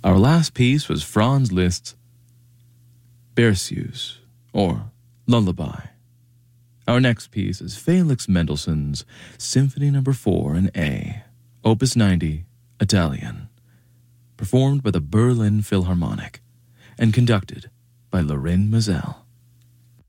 Our last piece was Franz Liszt's Berceuse, or Lullaby. Our next piece is Felix Mendelssohn's Symphony No. 4 in A, Opus 90, Italian, performed by the Berlin Philharmonic and conducted by Lorin Maazel.